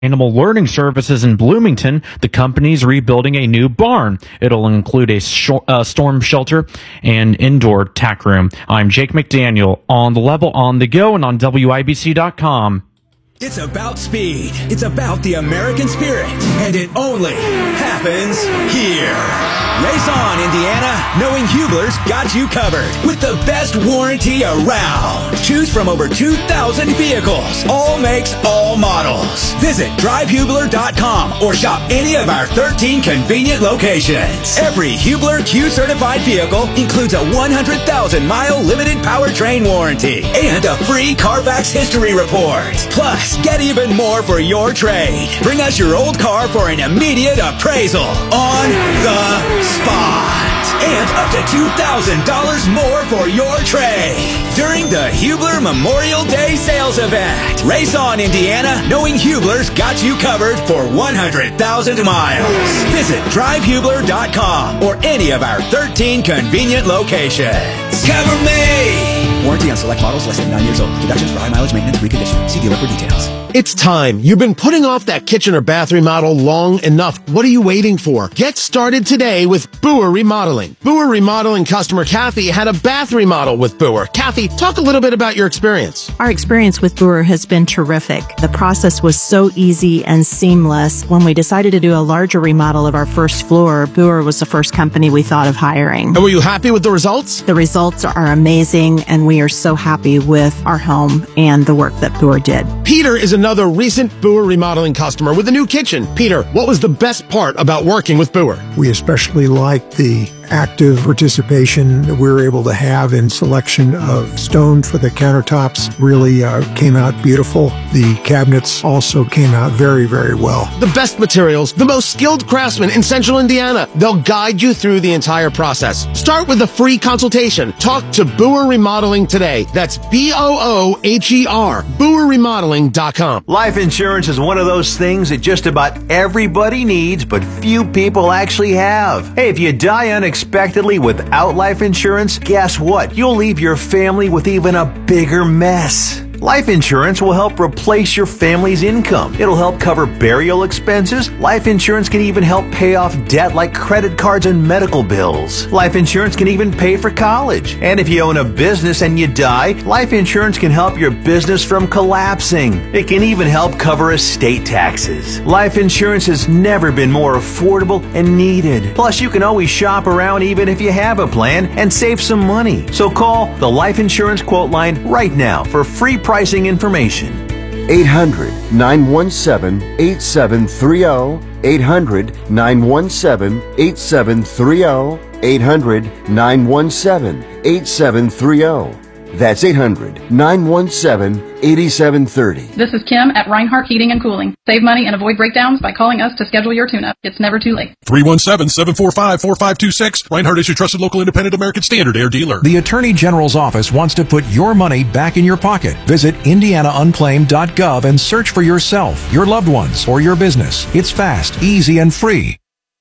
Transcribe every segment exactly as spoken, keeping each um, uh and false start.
Animal Learning Services in Bloomington, the company's rebuilding a new barn. It'll include a sh- uh, storm shelter and indoor tack room. I'm Jake McDaniel on The Level, on the go, and on W I B C dot com. It's about speed. It's about the American spirit. And it only happens here. Race on, Indiana, knowing Hubler's got you covered with the best warranty around. Choose from over two thousand vehicles, all makes, all models. Visit drive hubler dot com or shop any of our thirteen convenient locations. Every Hubler Q-certified vehicle includes a one hundred thousand mile limited powertrain warranty and a free Carfax history report. Plus, get even more for your trade. Bring us your old car for an immediate appraisal on the spot. And up to two thousand dollars more for your trade during the Hubler Memorial Day sales event. Race on, Indiana, knowing Hubler's got you covered for one hundred thousand miles. Visit drive hubler dot com or any of our thirteen convenient locations. Cover me! Warranty on select models less than nine years old. Deductions for high mileage maintenance reconditioning. See dealer for details. It's time. You've been putting off that kitchen or bath remodel long enough. What are you waiting for? Get started today with Boer Remodeling. Boer Remodeling customer Kathy had a bath remodel with Boer. Kathy, talk a little bit about your experience. Our experience with Boer has been terrific. The process was so easy and seamless. When we decided to do a larger remodel of our first floor, Boer was the first company we thought of hiring. And were you happy with the results? The results are amazing, and we are so happy with our home and the work that Boer did. Peter is another recent Boer Remodeling customer with a new kitchen. Peter, what was the best part about working with Boer? We especially liked the active participation that we were able to have in selection of stone for the countertops. Really uh, came out beautiful. The cabinets also came out very, very well. The best materials, the most skilled craftsmen in Central Indiana. They'll guide you through the entire process. Start with a free consultation. Talk to Boer Remodeling today. That's B O O H E R, boer remodeling dot com. Life insurance is one of those things that just about everybody needs, but few people actually have. Hey, if you die unexpectedly, Unexpectedly without life insurance, guess what? You'll leave your family with even a bigger mess. Life insurance will help replace your family's income. It'll help cover burial expenses. Life insurance can even help pay off debt like credit cards and medical bills. Life insurance can even pay for college. And if you own a business and you die, life insurance can help your business from collapsing. It can even help cover estate taxes. Life insurance has never been more affordable and needed. Plus, you can always shop around even if you have a plan and save some money. So call the Life Insurance Quote Line right now for free pricing information. eight hundred, nine one seven, eight seven three zero. eight hundred, nine one seven, eight seven three zero. eight hundred, nine one seven, eight seven three zero. That's eight hundred, nine one seven, eight seven three zero. This is Kim at Reinhardt Heating and Cooling. Save money and avoid breakdowns by calling us to schedule your tune-up. It's never too late. three one seven, seven four five, four five two six. Reinhardt is your trusted local independent American Standard Air dealer. The Attorney General's office wants to put your money back in your pocket. Visit indiana unclaimed dot gov and search for yourself, your loved ones, or your business. It's fast, easy, and free.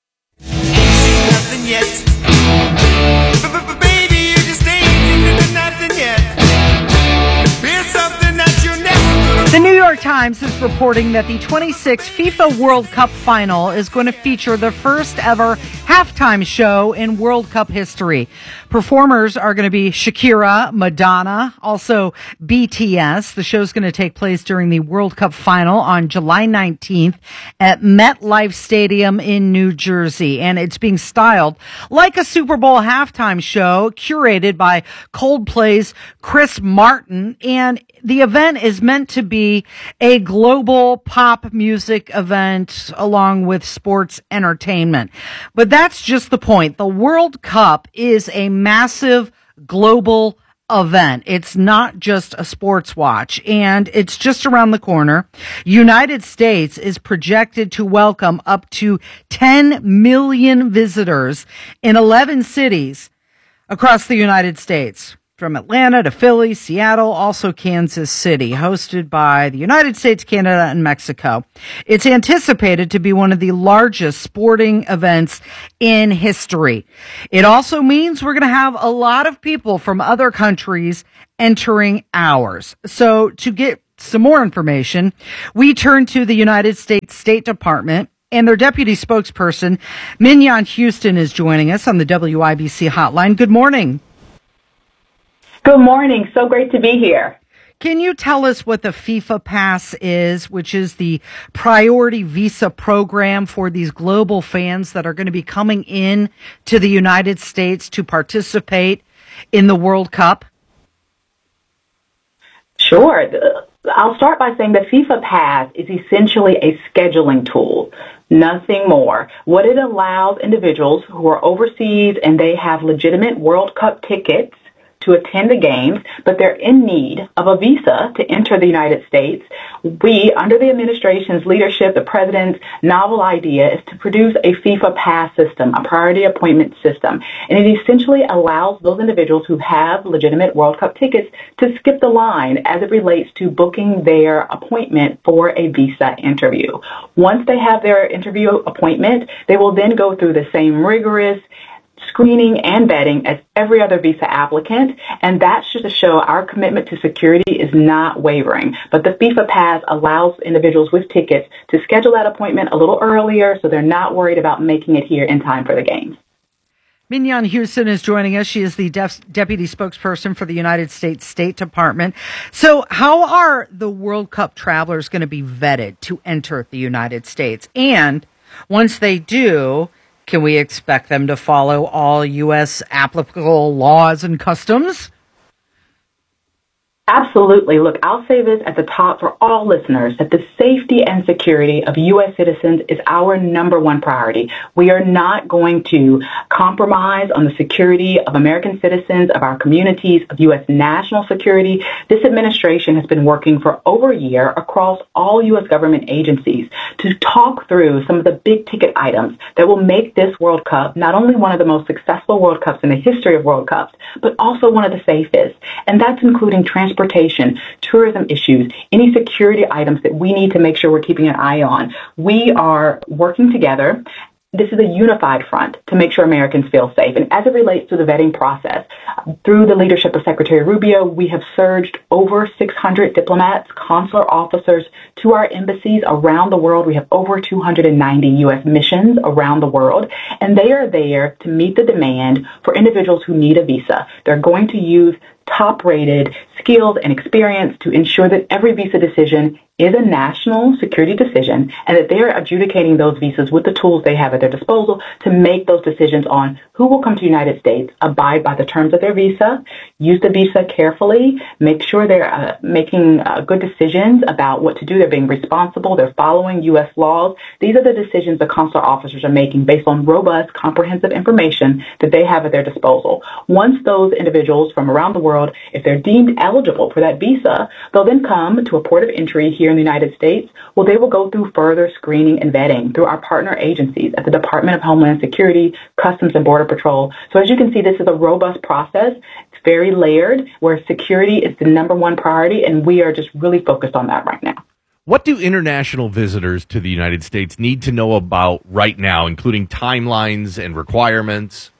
Nothing yet. The New York Times is reporting that the twenty-sixth FIFA World Cup final is going to feature the first ever halftime show in World Cup history. Performers are going to be Shakira, Madonna, also B T S. The show's going to take place during the World Cup final on July nineteenth at MetLife Stadium in New Jersey. And it's being styled like a Super Bowl halftime show curated by Coldplay's Chris Martin. And the event is meant to be a global pop music event along with sports entertainment. But that's just the point. The World Cup is a massive global event. It's not just a sports watch, and it's just around the corner. United States is projected to welcome up to ten million visitors in eleven cities across the United States. From Atlanta to Philly, Seattle, also Kansas City, hosted by the United States, Canada, and Mexico. It's anticipated to be one of the largest sporting events in history. It also means we're going to have a lot of people from other countries entering ours. So to get some more information, we turn to the United States State Department, and their deputy spokesperson, Mignon Houston, is joining us on the W I B C hotline. Good morning. Good morning. So great to be here. Can you tell us what the FIFA Pass is, which is the priority visa program for these global fans that are going to be coming in to the United States to participate in the World Cup? Sure. I'll start by saying the FIFA Pass is essentially a scheduling tool, nothing more. What it allows individuals who are overseas and they have legitimate World Cup tickets to attend the games, but they're in need of a visa to enter the United States. We, under the administration's leadership, the president's novel idea is to produce a FIFA Pass system, a priority appointment system. And it essentially allows those individuals who have legitimate World Cup tickets to skip the line as it relates to booking their appointment for a visa interview. Once they have their interview appointment, they will then go through the same rigorous screening and vetting as every other visa applicant, and that's just to show our commitment to security is not wavering. But the FIFA Pass allows individuals with tickets to schedule that appointment a little earlier so they're not worried about making it here in time for the games. Mignon Houston is joining us. She is the def- deputy spokesperson for the United States State Department. So how are the World Cup travelers going to be vetted to enter the United States? And once they do, can we expect them to follow all U S applicable laws and customs? Absolutely. Look, I'll say this at the top for all listeners, that the safety and security of U S citizens is our number one priority. We are not going to compromise on the security of American citizens, of our communities, of U S national security. This administration has been working for over a year across all U S government agencies to talk through some of the big ticket items that will make this World Cup not only one of the most successful World Cups in the history of World Cups, but also one of the safest. And that's including transportation, transportation, tourism issues, any security items that we need to make sure we're keeping an eye on. We are working together. This is a unified front to make sure Americans feel safe. And as it relates to the vetting process, through the leadership of Secretary Rubio, we have surged over six hundred diplomats, consular officers to our embassies around the world. We have over two hundred ninety U S missions around the world, and they are there to meet the demand for individuals who need a visa. They're going to use top-rated skills and experience to ensure that every visa decision is a national security decision and that they are adjudicating those visas with the tools they have at their disposal to make those decisions on who will come to the United States, abide by the terms of their visa, use the visa carefully, make sure they're uh, making uh, good decisions about what to do. They're being responsible. They're following U S laws. These are the decisions the consular officers are making based on robust, comprehensive information that they have at their disposal. Once those individuals from around the world, if they're deemed eligible for that visa, they'll then come to a port of entry here in the United States. Well, they will go through further screening and vetting through our partner agencies at the Department of Homeland Security, Customs and Border Patrol. So as you can see, this is a robust process. It's very layered, where security is the number one priority, and we are just really focused on that right now. What do international visitors to the United States need to know about right now, including timelines and requirements?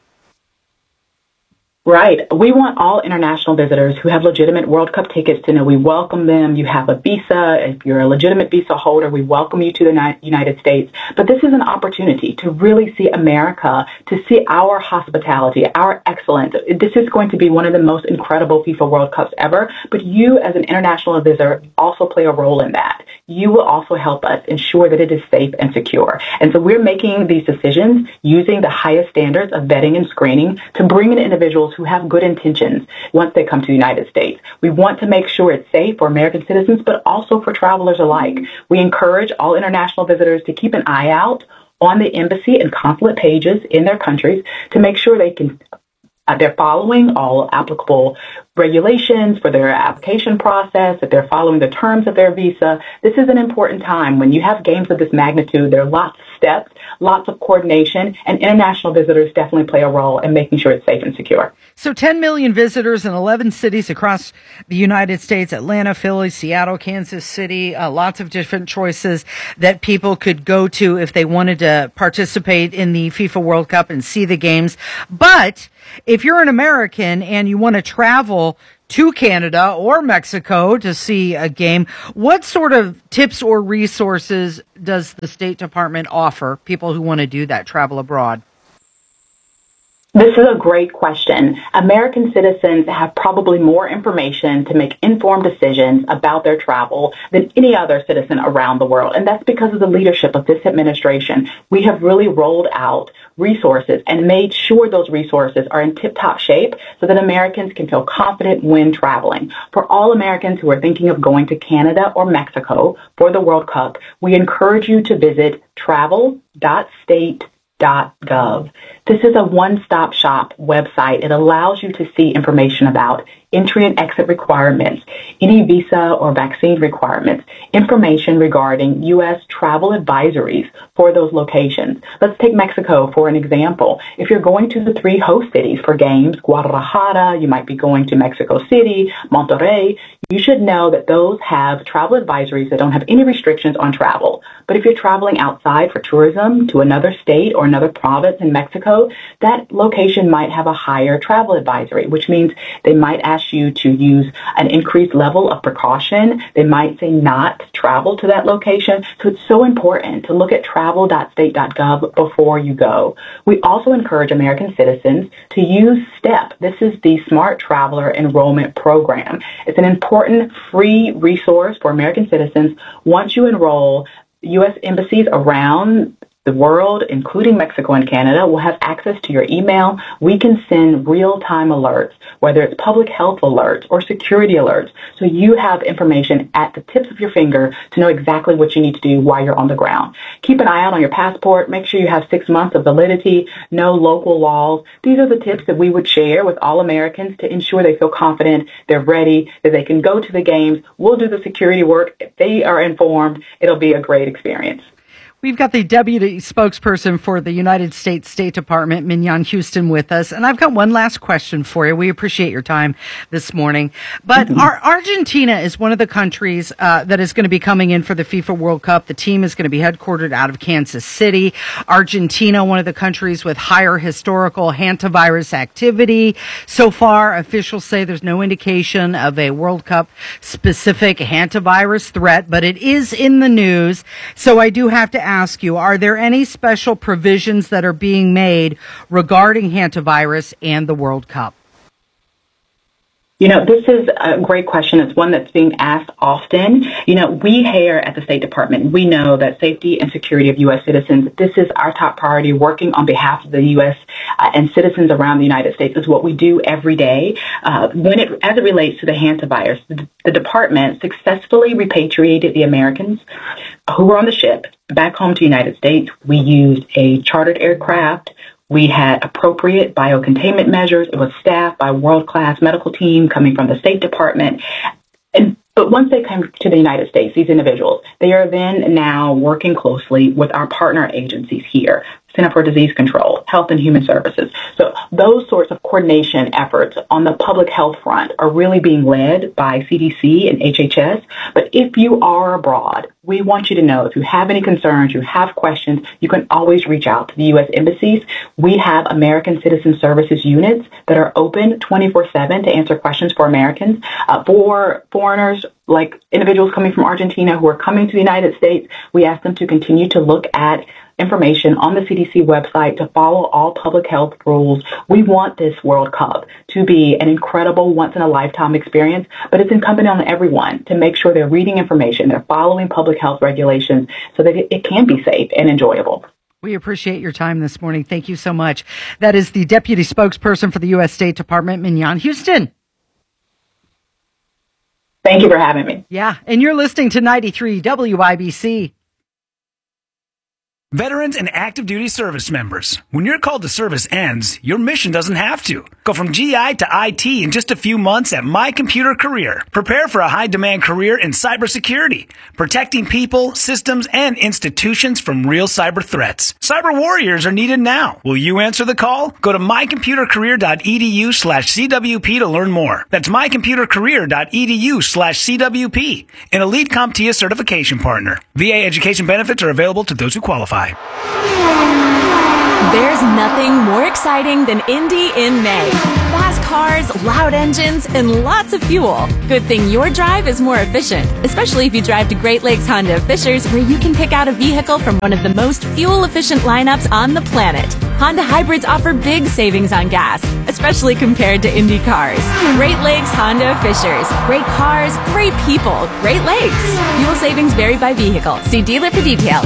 Right. We want all international visitors who have legitimate World Cup tickets to know we welcome them. You have a visa. If you're a legitimate visa holder, we welcome you to the United States. But this is an opportunity to really see America, to see our hospitality, our excellence. This is going to be one of the most incredible FIFA World Cups ever. But you, as an international visitor, also play a role in that. You will also help us ensure that it is safe and secure. And so we're making these decisions using the highest standards of vetting and screening to bring in individuals who have good intentions once they come to the United States. We want to make sure it's safe for American citizens, but also for travelers alike. We encourage all international visitors to keep an eye out on the embassy and consulate pages in their countries to make sure they can uh, they're following all applicable regulations for their application process, that they're following the terms of their visa. This is an important time. When you have games of this magnitude, there are lots of steps, lots of coordination, and international visitors definitely play a role in making sure it's safe and secure. So ten million visitors in eleven cities across the United States, Atlanta, Philly, Seattle, Kansas City, uh, lots of different choices that people could go to if they wanted to participate in the FIFA World Cup and see the games. But if you're an American and you want to travel travel to Canada or Mexico to see a game. What sort of tips or resources does the State Department offer people who want to do that, travel abroad? This is a great question. American citizens have probably more information to make informed decisions about their travel than any other citizen around the world. And that's because of the leadership of this administration. We have really rolled out resources and made sure those resources are in tip-top shape so that Americans can feel confident when traveling. For all Americans who are thinking of going to Canada or Mexico for the World Cup, we encourage you to visit travel dot state dot gov. This is a one-stop shop website. It allows you to see information about entry and exit requirements, any visa or vaccine requirements, information regarding U S travel advisories for those locations. Let's take Mexico for an example. If you're going to the three host cities for games, Guadalajara, you might be going to Mexico City, Monterrey, you should know that those have travel advisories that don't have any restrictions on travel. But if you're traveling outside for tourism to another state or another province in Mexico, that location might have a higher travel advisory, which means they might ask you to use an increased level of precaution. They might say not to travel to that location. So it's so important to look at travel dot state dot gov before you go. We also encourage American citizens to use STEP. This is the Smart Traveler Enrollment Program. It's an important free resource for American citizens. Once you enroll, U S embassies around the world, including Mexico and Canada, will have access to your email. We can send real-time alerts, whether it's public health alerts or security alerts. So you have information at the tips of your finger to know exactly what you need to do while you're on the ground. Keep an eye out on your passport. Make sure you have six months of validity, know local laws. These are the tips that we would share with all Americans to ensure they feel confident, they're ready, that they can go to the games. We'll do the security work. If they are informed, it'll be a great experience. We've got the deputy spokesperson for the United States State Department, Mignon Houston, with us. And I've got one last question for you. We appreciate your time this morning. But mm-hmm. our, Argentina is one of the countries uh, that is going to be coming in for the FIFA World Cup. The team is going to be headquartered out of Kansas City. Argentina, one of the countries with higher historical hantavirus activity. So far, officials say there's no indication of a World Cup specific hantavirus threat, but it is in the news. So I do have to ask you, are there any special provisions that are being made regarding hantavirus and the World Cup? You know, this is a great question. It's one that's being asked often. You know, we here at the State Department, we know that safety and security of U S citizens, this is our top priority. Working on behalf of the U S uh, and citizens around the United States is what we do every day. Uh, when it, as it relates to the hantavirus, the, the department successfully repatriated the Americans who were on the ship back home to the United States. We used a chartered aircraft. We had appropriate biocontainment measures. It was staffed by a world-class medical team coming from the State Department. And but once they come to the United States, these individuals, they are then now working closely with our partner agencies here, Center for Disease Control, Health and Human Services. So those sorts of coordination efforts on the public health front are really being led by C D C and H H S. But if you are abroad, we want you to know if you have any concerns, you have questions, you can always reach out to the U S embassies. We have American Citizen Services units that are open twenty-four seven to answer questions for Americans. Uh, for foreigners, like individuals coming from Argentina who are coming to the United States, we ask them to continue to look at information on the C D C website, to follow all public health rules. We want this World Cup to be an incredible once-in-a-lifetime experience, but it's incumbent on everyone to make sure they're reading information, they're following public health regulations so that it, it can be safe and enjoyable. We appreciate your time this morning. Thank you so much. That is the Deputy Spokesperson for the U S State Department, Mignon Houston. Thank you for having me. Yeah, and you're listening to ninety-three W I B C. Veterans and active duty service members, when your call to service ends, your mission doesn't have to. Go from G I to I T in just a few months at My Computer Career. Prepare for a high-demand career in cybersecurity, protecting people, systems, and institutions from real cyber threats. Cyber warriors are needed now. Will you answer the call? Go to mycomputercareer.edu slash CWP to learn more. That's mycomputercareer.edu slash CWP, an Elite CompTIA certification partner. V A education benefits are available to those who qualify. There's nothing more exciting than Indy in May. Fast cars, loud engines, and lots of fuel. Good thing your drive is more efficient, especially if you drive to Great Lakes Honda of Fishers, where you can pick out a vehicle from one of the most fuel-efficient lineups on the planet. Honda hybrids offer big savings on gas, especially compared to Indy cars. Great Lakes Honda of Fishers. Great cars, great people, Great Lakes. Fuel savings vary by vehicle. See dealer for details.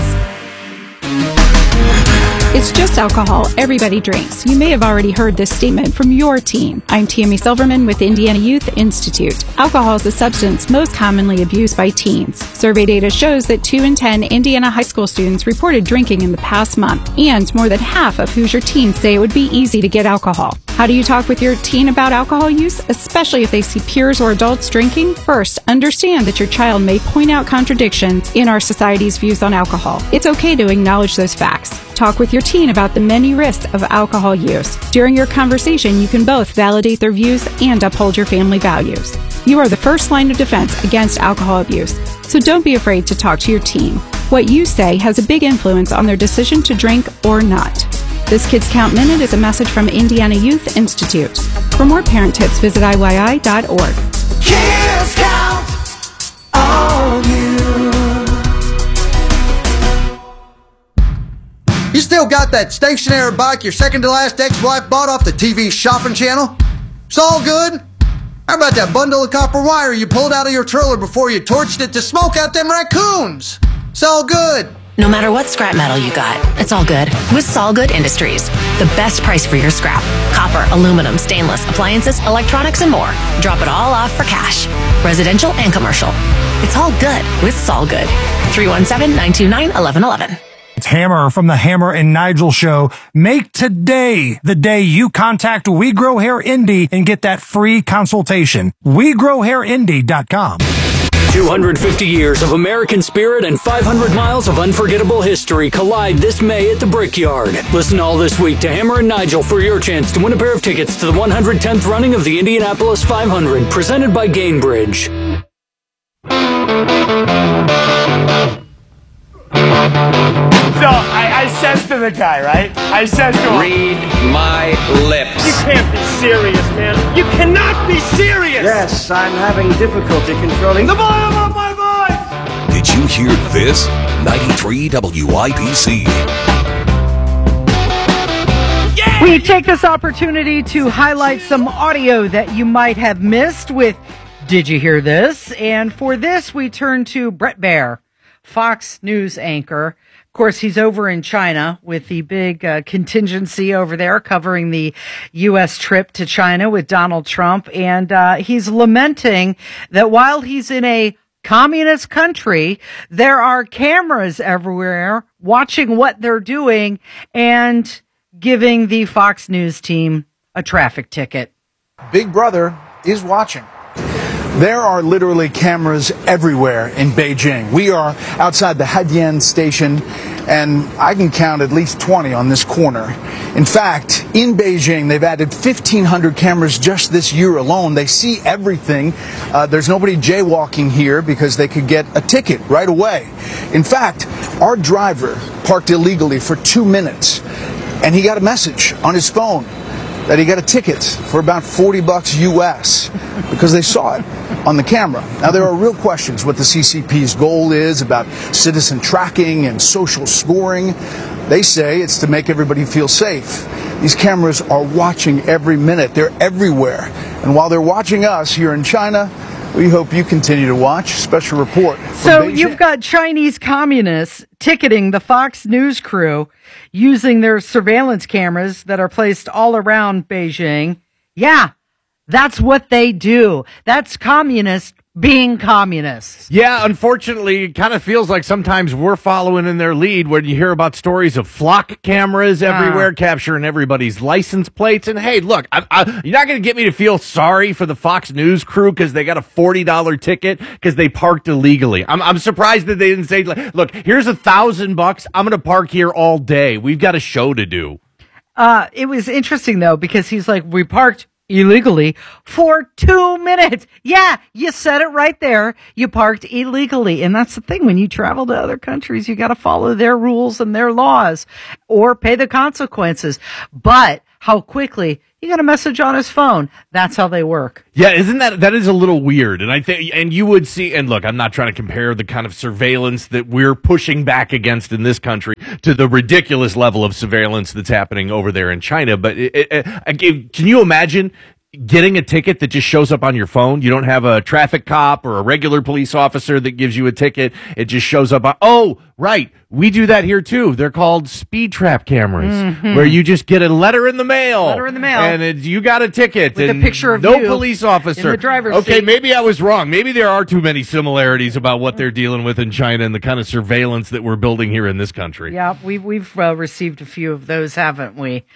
It's just alcohol. Everybody drinks. You may have already heard this statement from your teen. I'm Tammy Silverman with Indiana Youth Institute. Alcohol is the substance most commonly abused by teens. Survey data shows that two in ten Indiana high school students reported drinking in the past month, and more than half of Hoosier teens say it would be easy to get alcohol. How do you talk with your teen about alcohol use, especially if they see peers or adults drinking? First, understand that your child may point out contradictions in our society's views on alcohol. It's okay to acknowledge those facts. Talk with your teen about the many risks of alcohol use. During your conversation, you can both validate their views and uphold your family values. You are the first line of defense against alcohol abuse, so don't be afraid to talk to your teen. What you say has a big influence on their decision to drink or not. This Kids Count Minute is a message from Indiana Youth Institute. For more parent tips, visit I Y I dot org. Kids count on you. You still got that stationary bike your second to last ex-wife bought off the T V shopping channel? It's all good? How about that bundle of copper wire you pulled out of your trailer before you torched it to smoke out them raccoons? It's all good. No matter what scrap metal you got, it's all good with Solgood Industries. The best price for your scrap. Copper, aluminum, stainless, appliances, electronics, and more. Drop it all off for cash. Residential and commercial. It's all good with Solgood. three one seven, nine two nine, one one one one. It's Hammer from the Hammer and Nigel Show. Make today the day you contact We Grow Hair Indy and get that free consultation. we grow hair indy dot com. two hundred fifty years of American spirit and five hundred miles of unforgettable history collide this May at the Brickyard. Listen all this week to Hammer and Nigel for your chance to win a pair of tickets to the one hundred tenth running of the Indianapolis five hundred, presented by Gainbridge. So, I, I says to the guy, right? I says to him, read my lips. You can't be serious, man. You cannot be serious! Yes, I'm having difficulty controlling the volume of my voice! Did you hear this? ninety-three W I P C. We take this opportunity to highlight some audio that you might have missed with Did You Hear This? And for this, we turn to Bret Baier, Fox News anchor. Of course, he's over in China with the big uh, contingency over there covering the U S trip to China with Donald Trump. And uh, he's lamenting that while he's in a communist country, there are cameras everywhere watching what they're doing and giving the Fox News team a traffic ticket. Big Brother is watching. There are literally cameras everywhere in Beijing. We are outside the Haidian station, and I can count at least twenty on this corner. In fact, in Beijing, they've added fifteen hundred cameras just this year alone. They see everything. Uh, there's nobody jaywalking here because they could get a ticket right away. In fact, our driver parked illegally for two minutes, and he got a message on his phone that he got a ticket for about forty bucks U S because they saw it on the camera. Now, there are real questions what the C C P's goal is about citizen tracking and social scoring. They say it's to make everybody feel safe. These cameras are watching every minute. They're everywhere. And while they're watching us here in China, we hope you continue to watch. Special report. So you've got Chinese communists ticketing the Fox News crew using their surveillance cameras that are placed all around Beijing. Yeah, that's what they do. That's communists being communists. Yeah, unfortunately, it kind of feels like sometimes we're following in their lead when you hear about stories of flock cameras everywhere, uh. capturing everybody's license plates. And hey, look, I, I, you're not going to get me to feel sorry for the Fox News crew because they got a forty dollar ticket because they parked illegally. I'm, I'm surprised that they didn't say, look, here's a thousand bucks. I'm going to park here all day. We've got a show to do. Uh, it was interesting, though, because he's like, we parked illegally for two minutes. Yeah, you said it right there. You parked illegally. And that's the thing. When you travel to other countries, you got to follow their rules and their laws or pay the consequences. But how quickly he got a message on his phone. That's how they work. Yeah, isn't that, that is a little weird. And I think, and you would see, and look, I'm not trying to compare the kind of surveillance that we're pushing back against in this country to the ridiculous level of surveillance that's happening over there in China. But it, it, it, can you imagine getting a ticket that just shows up on your phone? You don't have a traffic cop or a regular police officer that gives you a ticket. It just shows up on, oh, right. We do that here too. They're called speed trap cameras, mm-hmm. where you just get a letter in the mail. Letter in the mail. And it, you got a ticket. With and a picture of no you police officer. in the driver's okay, seat. maybe I was wrong. Maybe there are too many similarities about what they're dealing with in China and the kind of surveillance that we're building here in this country. Yeah, we, we've uh, received a few of those, haven't we?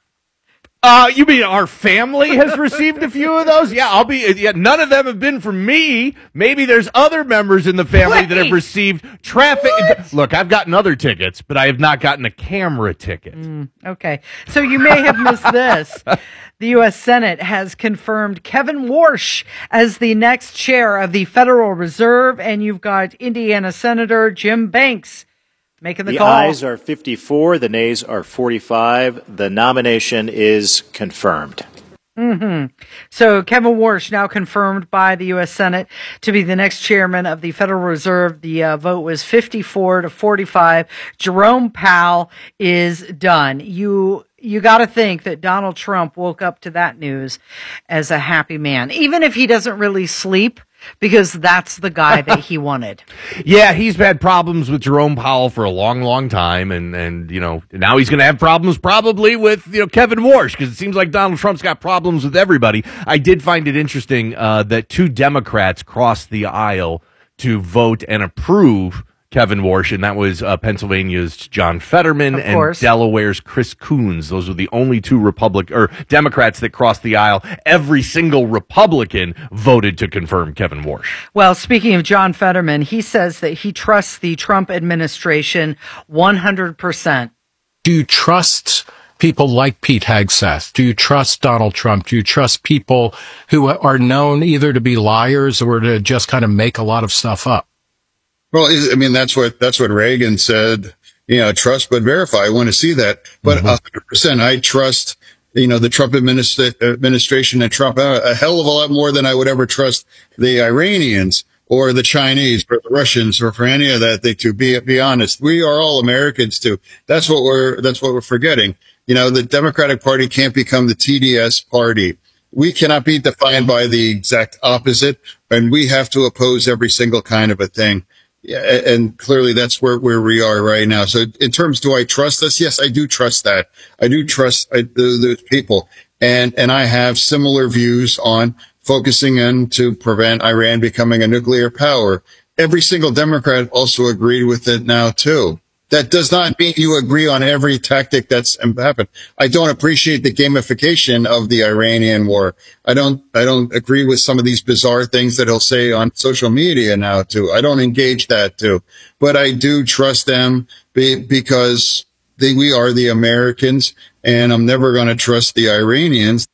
Uh, you mean our family has received a few of those? Yeah, I'll be, yeah, none of them have been from me. Maybe there's other members in the family Wait. that have received traffic. What? Look, I've gotten other tickets, but I have not gotten a camera ticket. Mm, okay. So you may have missed this. The U S Senate has confirmed Kevin Warsh as the next chair of the Federal Reserve, and you've got Indiana Senator Jim Banks making the, the call. The ayes are fifty-four, the nays are forty-five. The nomination is confirmed. Mm-hmm. So Kevin Warsh now confirmed by the U S Senate to be the next chairman of the Federal Reserve. The uh, vote was fifty-four to forty-five. Jerome Powell is done. You you got to think that Donald Trump woke up to that news as a happy man, even if he doesn't really sleep, because that's the guy that he wanted. Yeah, he's had problems with Jerome Powell for a long, long time, and, and you know, now he's going to have problems probably with, you know, Kevin Warsh, because it seems like Donald Trump's got problems with everybody. I did find it interesting uh, that two Democrats crossed the aisle to vote and approve Kevin Warsh, and that was uh, Pennsylvania's John Fetterman and Delaware's Chris Coons. Those were the only two Republic or Democrats that crossed the aisle. Every single Republican voted to confirm Kevin Warsh. Well, speaking of John Fetterman, he says that he trusts the Trump administration one hundred percent. Do you trust people like Pete Hegseth? Do you trust Donald Trump? Do you trust people who are known either to be liars or to just kind of make a lot of stuff up? Well, I mean, that's what, that's what Reagan said, you know, trust but verify. I want to see that. But mm-hmm. one hundred percent, I trust, you know, the Trump administra- administration and Trump a hell of a lot more than I would ever trust the Iranians or the Chinese or the Russians or for any of that. They, to be, be honest, we are all Americans too. That's what we're, that's what we're forgetting. You know, the Democratic Party can't become the T D S party. We cannot be defined by the exact opposite, and we have to oppose every single kind of a thing. Yeah, and clearly that's where, where we are right now. So in terms, do I trust us? Yes, I do trust that. I do trust I, those people. And, and I have similar views on focusing on to prevent Iran becoming a nuclear power. Every single Democrat also agreed with it now too. That does not mean you agree on every tactic that's happened. I don't appreciate the gamification of the Iranian war. I don't, I don't agree with some of these bizarre things that he'll say on social media now too. I don't engage that too, but I do trust them be, because they, we are the Americans, and I'm never going to trust the Iranians.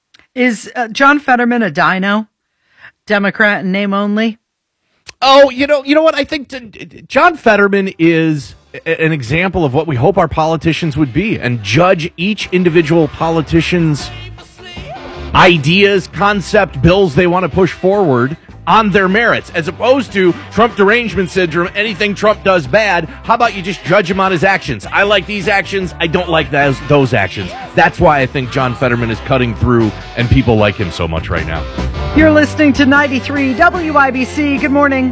Is uh, John Fetterman a dino? Democrat in name only? Oh, you know, you know what? I think t- John Fetterman is an example of what we hope our politicians would be, and judge each individual politician's ideas, concept, bills they want to push forward on their merits, as opposed to Trump derangement syndrome. Anything Trump does bad, how about you just judge him on his actions? I like these actions. I don't like those, those actions. That's why I think John Fetterman is cutting through, and people like him so much right now. You're listening to ninety-three W I B C. Good morning.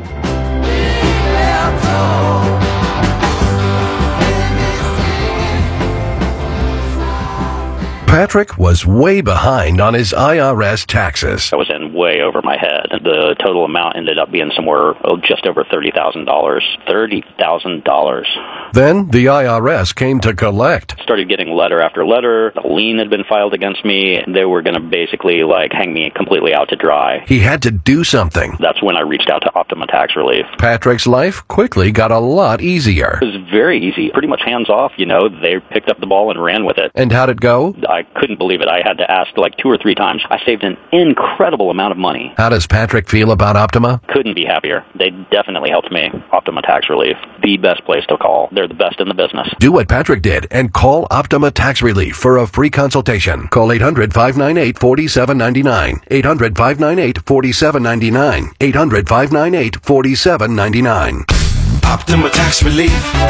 Patrick was way behind on his I R S taxes. I was in way over my head. The total amount ended up being somewhere oh, just over thirty thousand dollars. thirty thousand dollars. Then the I R S came to collect. Started getting letter after letter. A lien had been filed against me. They were going to basically like hang me completely out to dry. He had to do something. That's when I reached out to Optima Tax Relief. Patrick's life quickly got a lot easier. It was very easy. Pretty much hands off, you know. They picked up the ball and ran with it. And how'd it go? I I couldn't believe it. I had to ask like two or three times. I saved an incredible amount of money. How does Patrick feel about Optima? Couldn't be happier. They definitely helped me. Optima Tax Relief, the best place to call. They're the best in the business. Do what Patrick did and call Optima Tax Relief for a free consultation. Call eight hundred, five nine eight, four seven nine nine. eight hundred, five nine eight, four seven nine nine. eight hundred, five nine eight, four seven nine nine. Optima Tax Relief.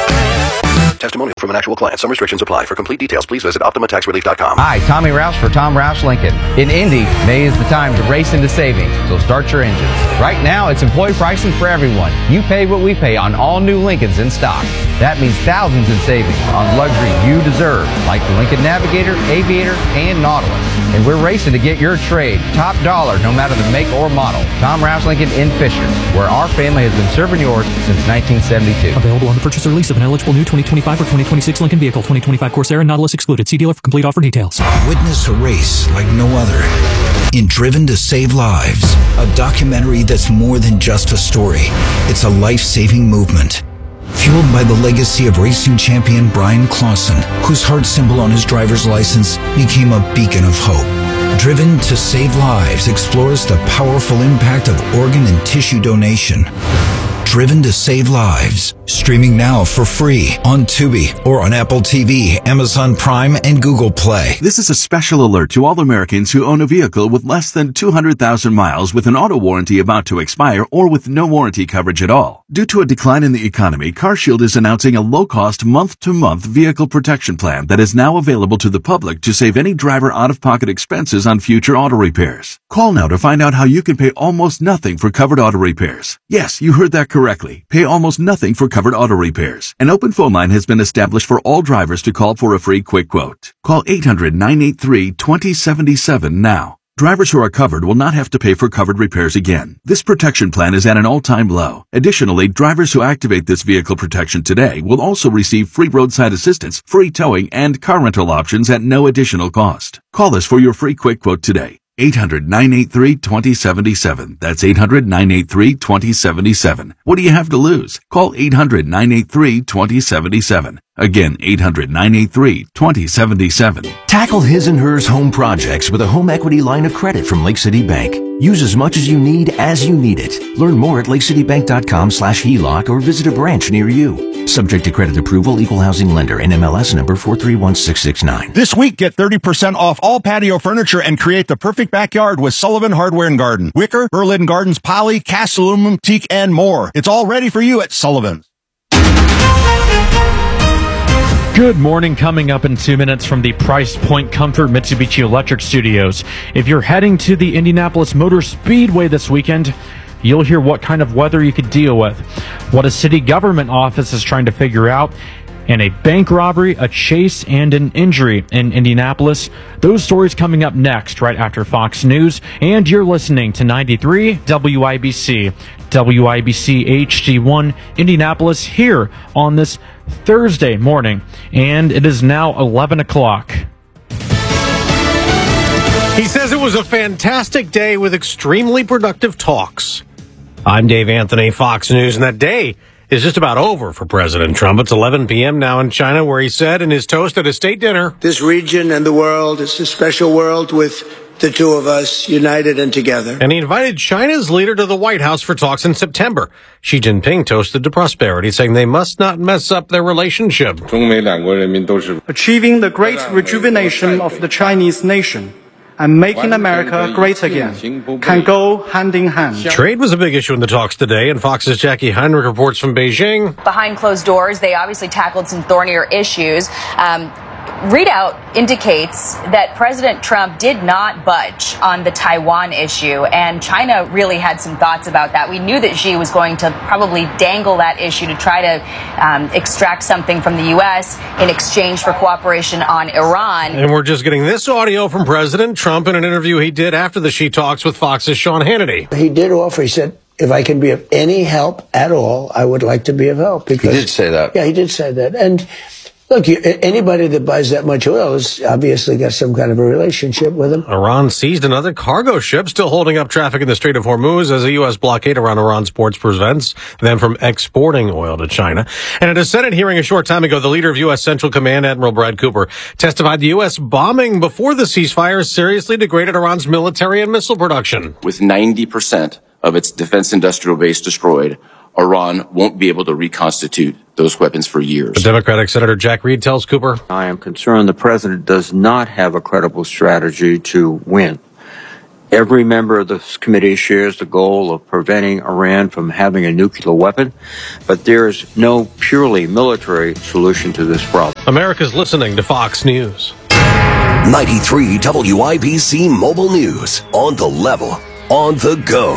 Testimonial from an actual client. Some restrictions apply. For complete details, please visit Optima Tax Relief dot com. Hi, Tommy Roush for Tom Roush Lincoln. In Indy, May is the time to race into savings, so start your engines. Right now, it's employee pricing for everyone. You pay what we pay on all new Lincolns in stock. That means thousands in savings on luxury you deserve, like the Lincoln Navigator, Aviator, and Nautilus. And we're racing to get your trade top dollar, no matter the make or model. Tom Roush Lincoln in Fisher, where our family has been serving yours since nineteen seventy-two. Available on the purchase or lease of an eligible new twenty twenty-five or twenty twenty-six Lincoln vehicle. twenty twenty-five Corsair, Nautilus excluded. See dealer for complete offer details. Witness a race like no other in Driven to Save Lives, a documentary that's more than just a story. It's a life-saving movement. Fueled by the legacy of racing champion Brian Clausen, whose heart symbol on his driver's license became a beacon of hope. Driven to Save Lives explores the powerful impact of organ and tissue donation. Driven to Save Lives. Streaming now for free on Tubi or on Apple T V, Amazon Prime, and Google Play. This is a special alert to all Americans who own a vehicle with less than two hundred thousand miles with an auto warranty about to expire or with no warranty coverage at all. Due to a decline in the economy, CarShield is announcing a low-cost month-to-month vehicle protection plan that is now available to the public to save any driver out-of-pocket expenses on future auto repairs. Call now to find out how you can pay almost nothing for covered auto repairs. Yes, you heard that correctly. Pay almost nothing for covered auto repairs. An open phone line has been established for all drivers to call for a free quick quote. Call eight hundred, nine eight three, two zero seven seven now. Drivers who are covered will not have to pay for covered repairs again. This protection plan is at an all-time low. Additionally, drivers who activate this vehicle protection today will also receive free roadside assistance, free towing, and car rental options at no additional cost. Call us for your free quick quote today. eight hundred, nine eight three, two zero seven seven. That's eight hundred, nine eight three, two zero seven seven. What do you have to lose? Call eight hundred, nine eight three, two zero seven seven. Again, eight hundred, nine eight three, two zero seven seven. Tackle his and hers home projects with a home equity line of credit from Lake City Bank. Use as much as you need as you need it. Learn more at lakecitybank.com slash HELOC or visit a branch near you. Subject to credit approval, equal housing lender, N M L S number four three one six six nine. This week, get thirty percent off all patio furniture and create the perfect backyard with Sullivan Hardware and Garden. Wicker, Berlin Gardens, poly, cast aluminum, teak, and more. It's all ready for you at Sullivan's. Good morning. Coming up in two minutes from the Price Point Comfort Mitsubishi Electric Studios. If you're heading to the Indianapolis Motor Speedway this weekend, you'll hear what kind of weather you could deal with, what a city government office is trying to figure out, and a bank robbery, a chase, and an injury in Indianapolis. Those stories coming up next, right after Fox News. And you're listening to ninety-three W I B C. W I B C H D one Indianapolis here on this Thursday morning. And it is now eleven o'clock. He says it was a fantastic day with extremely productive talks. I'm Dave Anthony, Fox News, and that day is just about over for President Trump. It's eleven p.m. now in China, where he said in his toast at a state dinner, "This region and the world is a special world with the two of us united and together." And he invited China's leader to the White House for talks in September. Xi Jinping toasted to prosperity, saying they must not mess up their relationship. Achieving the great rejuvenation of the Chinese nation and making America great again can go hand in hand. Trade was a big issue in the talks today, and Fox's Jackie Heinrich reports from Beijing. Behind closed doors, they obviously tackled some thornier issues. Um, Readout indicates that President Trump did not budge on the Taiwan issue, and China really had some thoughts about that. We knew that Xi was going to probably dangle that issue to try to um, extract something from the U S in exchange for cooperation on Iran. And we're just getting this audio from President Trump in an interview he did after the Xi talks with Fox's Sean Hannity. He did offer, he said, if I can be of any help at all, I would like to be of help. Because, he did say that. Yeah, he did say that. And Look, you, anybody that buys that much oil has obviously got some kind of a relationship with them. Iran seized another cargo ship, still holding up traffic in the Strait of Hormuz as a U S blockade around Iran's ports prevents them from exporting oil to China. And at a Senate hearing a short time ago, the leader of U S Central Command, Admiral Brad Cooper, testified the U S bombing before the ceasefire seriously degraded Iran's military and missile production. With ninety percent of its defense industrial base destroyed, Iran won't be able to reconstitute those weapons for years. The Democratic Senator Jack Reed tells Cooper, I am concerned the president does not have a credible strategy to win. Every member of this committee shares the goal of preventing Iran from having a nuclear weapon, but there is no purely military solution to this problem. America's listening to Fox News. ninety-three W I B C Mobile News. On the level, on the go.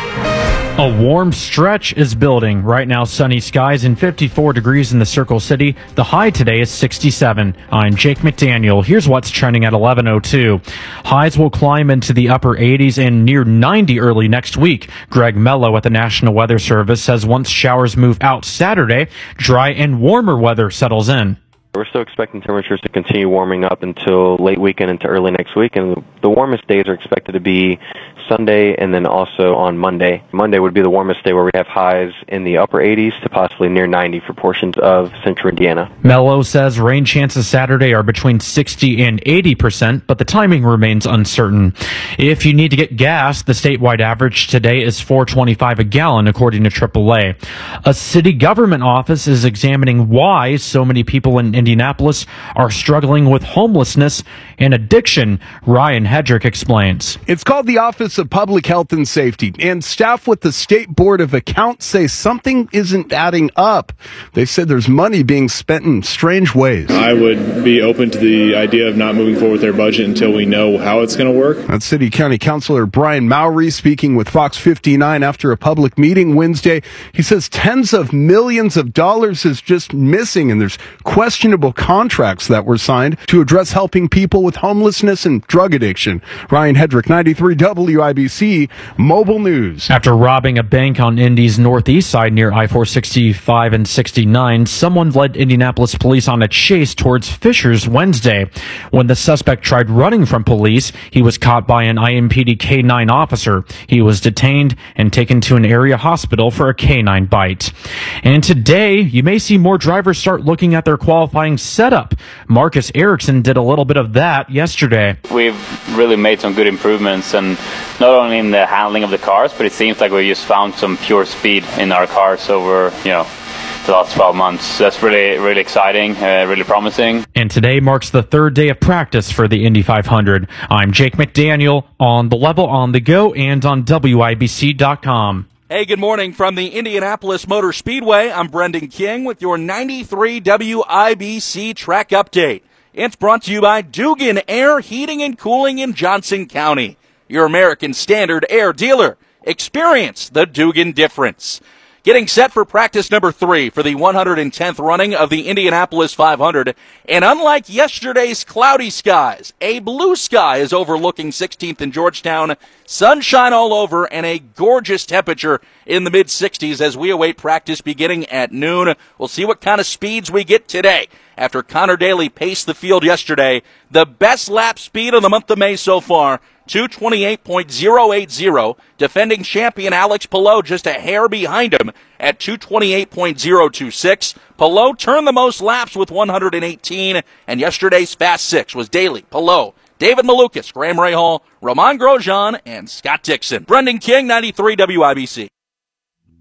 A warm stretch is building. Right now, sunny skies and fifty-four degrees in the Circle City. The high today is sixty-seven. I'm Jake McDaniel. Here's what's trending at eleven oh two. Highs will climb into the upper eighties and near ninety early next week. Greg Mello at the National Weather Service says once showers move out Saturday, dry and warmer weather settles in. We're still expecting temperatures to continue warming up until late weekend into early next week, and the warmest days are expected to be Sunday and then also on Monday. Monday would be the warmest day where we have highs in the upper eighties to possibly near ninety for portions of central Indiana. Mello says rain chances Saturday are between sixty and eighty percent, but the timing remains uncertain. If you need to get gas, the statewide average today is four twenty-five a gallon, according to triple A. A city government office is examining why so many people in Indianapolis are struggling with homelessness and addiction. Ryan Hedrick explains. It's called the Office of Public Health and Safety, and staff with the State Board of Accounts say something isn't adding up. They said there's money being spent in strange ways. I would be open to the idea of not moving forward with their budget until we know how it's going to work. That's City County Councilor Brian Mowry speaking with Fox fifty-nine after a public meeting Wednesday. He says tens of millions of dollars is just missing, and there's questionable contracts that were signed to address helping people with homelessness and drug addiction. Ryan Hedrick, ninety-three W I B C Mobile News. After robbing a bank on Indy's northeast side near I four sixty-five and sixty-nine, someone led Indianapolis police on a chase towards Fishers Wednesday. When the suspect tried running from police, he was caught by an I M P D K nine officer. He was detained and taken to an area hospital for a canine bite. And today, you may see more drivers start looking at their qualifying setup. Marcus Erickson did a little bit of that yesterday. We've really made some good improvements, and not only in the handling of the cars, but it seems like we just found some pure speed in our cars over, you know, the last twelve months. That's really, really exciting, uh, really promising. And today marks the third day of practice for the Indy five hundred. I'm Jake McDaniel, on the level, on the go, and on W I B C dot com. Hey, good morning from the Indianapolis Motor Speedway. I'm Brendan King with your ninety-three W I B C track update. It's brought to you by Dugan Air Heating and Cooling in Johnson County, your American Standard Air dealer. Experience the Dugan difference. Getting set for practice number three for the one hundred tenth running of the Indianapolis five hundred. And unlike yesterday's cloudy skies, a blue sky is overlooking sixteenth and Georgetown. Sunshine all over and a gorgeous temperature in the mid sixties as we await practice beginning at noon. We'll see what kind of speeds we get today. After Connor Daly paced the field yesterday, the best lap speed of the month of May so far, two twenty-eight point oh eight oh. Defending champion Alex Palou just a hair behind him at two twenty-eight point oh two six. Palou turned the most laps with one hundred eighteen, and yesterday's Fast Six was Daly, Palou, David Malukas, Graham Rahal, Roman Grosjean, and Scott Dixon. Brendan King, ninety-three W I B C.